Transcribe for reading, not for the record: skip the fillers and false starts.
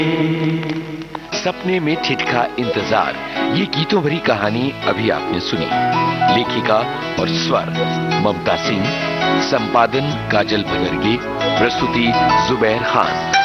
सपने में ठिठका इंतजार, ये गीतों भरी कहानी अभी आपने सुनी। लेखिका और स्वर ममता सिंह, संपादन काजल भगर्गी, प्रस्तुति जुबैर खान।